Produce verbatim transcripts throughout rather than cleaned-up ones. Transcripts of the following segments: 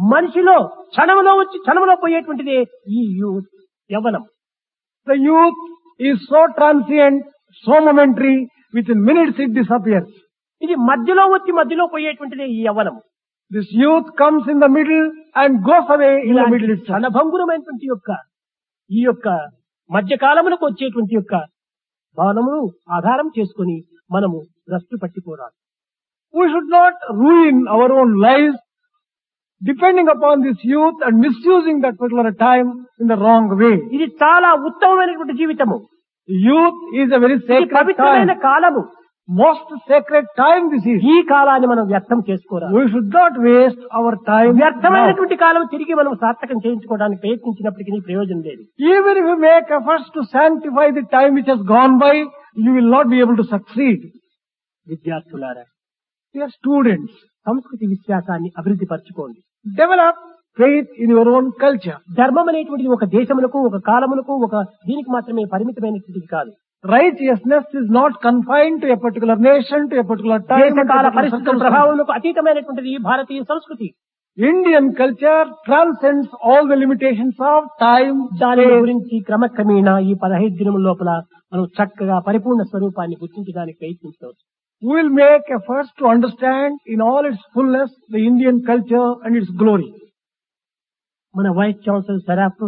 మనిషిలో క్షణంలో వచ్చి క్షణంలో పోయేటువంటిదే ఈ youth Yavvanam. The youth is so transient, so momentary, within minutes it disappears. ఇది మధ్యలో వచ్చి మధ్యలో పోయేటువంటిదే ఈ యవ్వనం. This youth comes in the middle and goes away in the middle itself. క్షణభంగురమైనటువంటి యొక్క ఈ యొక్క మధ్యకాలములకు వచ్చేటువంటి యొక్క భావనమును ఆధారం చేసుకొని మనము భ్రష్టు పట్టిపోరాదు. We should not ruin our own lives depending upon this youth and misusing that particular time in the wrong way. ఇది చాలా ఉత్తమమైనటువంటి జీవితము. Youth is a very ఇది sacred పవిత్రమైన time. కాలము. Most sacred time this is. ఈ కాలాన్ని మనం వ్యర్థం చేసుకోరాదు. We should not waste our time. now. వ్యర్థమైనటువంటి కాలం తిరిగి మనం సార్థకం చేయించుకోవడానికి ప్రయత్నించినప్పటికీ ప్రయోజనం లేదు. Even if you make efforts to sanctify the time which has gone by, you will not be able to succeed. విద్యార్థులారా, Dear students, సంస్కృతి విశ్వాసాన్ని అభివృద్ధి పరచుకోండి. develop faith in your own culture. ధర్మం అనేటువంటిది ఒక దేశములకు ఒక కాలములకు ఒక దీనికి మాత్రమే పరిమితమైనటువంటిది కాదు. Righteousness is not confined to a particular nation, to a particular time, and to a దేశకాల particular పరిస్థితుల circumstance. ప్రభావములకు అతీతమైనటువంటిది ఈ భారతీయ సంస్కృతి. Indian culture transcends all the limitations of time, దాని space. గురించి క్రమక్రమేణా ఈ పదహైదు దినముల లోపల మనం చక్కగా పరిపూర్ణ స్వరూపాన్ని గుర్తించడానికి ప్రయత్నించవచ్చు. We will make efforts to understand in all its fullness the Indian culture and its glory. మన వైస్ ఛాన్సలర్ సరాఫ్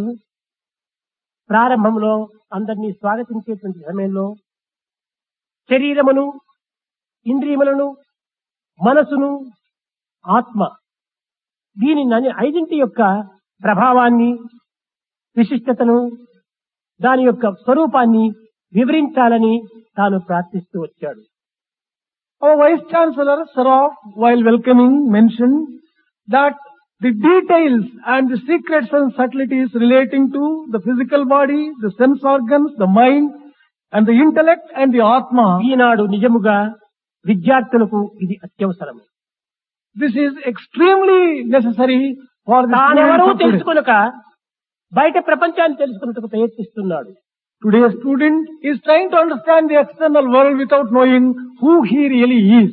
ప్రారంభంలో అందరినీ స్వాగతించేటువంటి సమయంలో శరీరమును, ఇంద్రియములను, మనసును, ఆత్మ దీని నని ఐదింటి యొక్క ప్రభావాన్ని, విశిష్టతను, దాని యొక్క స్వరూపాన్ని వివరించాలని తాను ప్రార్థిస్తూ వచ్చాడు. Our Vice Chancellor Saraf, while welcoming, mentioned that the details and the secrets and subtleties relating to the physical body, the sense organs, the mind, and the intellect and the Atma, ఈనాడు నిజముగా విద్యార్థులకు ఇది అత్యవసరం. this is extremely necessary for the తానెవరూ students of today. తెలుసుకొనక బయట ప్రపంచాన్ని తెలుసుకున్నట్టుకు ప్రయత్నిస్తున్నాడు. Today's student is trying to understand the external world without knowing who he really is.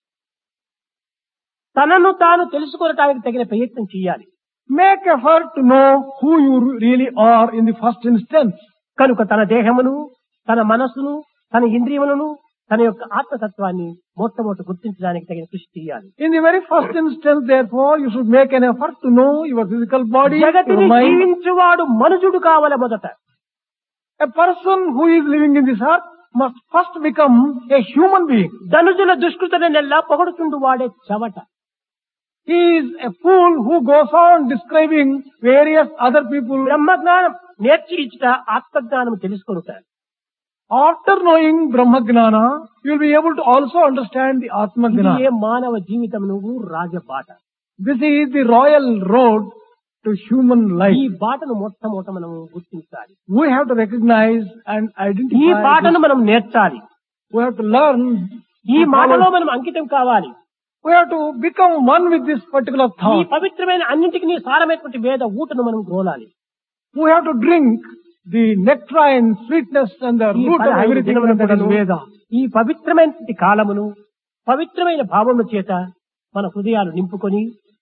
తనను తాను తెలుసుకోవడానికి తగిన ప్రయత్నం చేయాలి. Make effort to know who you really are in the first instance. కనుక తన దేహమును, తన మనస్సును, తన ఇంద్రియములను, తన యొక్క ఆత్మతత్వాన్ని మొట్టమొదట గుర్తించడానికి తగిన కృషి చేయాలి. In the very first instance, therefore, you should make an effort to know your physical body, your జగతిని mind. జీవించువాడు మనుజుడు కావాలి మొదట. A person who is living in this earth must first become a human being. ధనుజుల దుష్కృతనెల్లా పొగడుచుండు వాడే చవట. He is a fool who goes on describing various other people. బ్రహ్మజ్ఞానం నేర్చి ఇచ్చుట ఆత్మజ్ఞానం తెలుసుకొనుట. After knowing Brahma Gnana, you will be able to also understand the Atma ఇది Gnana. ఏ మానవ జీవితం నువ్వు రాజబాట. This is the royal road to human ఈ life. బాటను మొట్టమొదట మనం గుర్తించాలి. We have to recognize and ఈ identify. బాటను this. మనం నేర్చాలి. We have to learn. ఈ to మాటలో follow. మనం అంకితం కావాలి. We have to become one with this particular ఈ thought. పవిత్రమైన అన్నింటికి సారమైనటువంటి వేద ఊటను మనం గోలాలి. We have to drink the nectarine, sweetness and the ఈ root of పదహైదు everything దినముల that is కూడాను Veda. ఈ పవిత్రమైనటువంటి కాలమును పవిత్రమైన భావముల చేత మన హృదయాలు నింపుకొని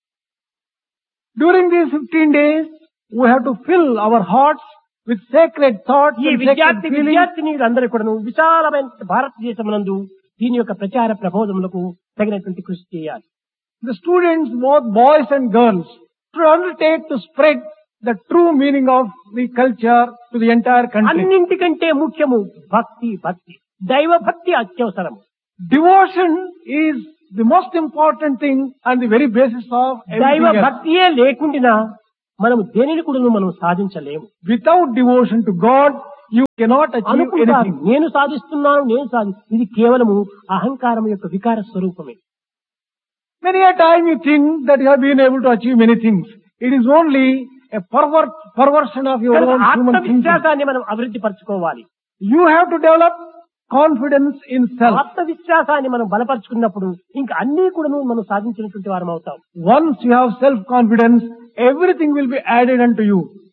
During these fifteen days, we have to fill our hearts with sacred thoughts ఈ and sacred విద్యార్థి feelings. విద్యార్థినీలు అందరూ కూడాను విశాలమైన భారతదేశమునందు దీని యొక్క ప్రచార ప్రబోధములకు తగినటువంటి కృషి చేయాలి. The students, both boys and girls, should undertake to spread the true meaning of the culture to the entire country. అన్నింటికంటే ముఖ్యము భక్తి భక్తి దైవ భక్తి అత్యవసరం. Devotion is the most important thing and the very basis of దైవ everything else. భక్తియే లేకుండా మనము దేనిని కూడా మనం సాధించలేము. Without devotion to God, you cannot achieve అనుకుంటారు anything. నేను సాధిస్తున్నాను నేను సాధి ఇది కేవలము అహంకారం యొక్క వికార స్వరూపమే. Many a time you think that you have been able to achieve many things. It is only a pervert, perversion of your own human thinking. ఆత్మవిశ్వాసాన్ని మనం అభివృద్ధి పరచుకోవాలి. You have to develop confidence in self. ఆత్మవిశ్వాసాన్ని మనం బలపరుచుకున్నప్పుడు ఇంకా అన్ని కూడా మనం సాధించినటువంటి వారం అవుతాం. Once you have self-confidence, everything will be added unto you.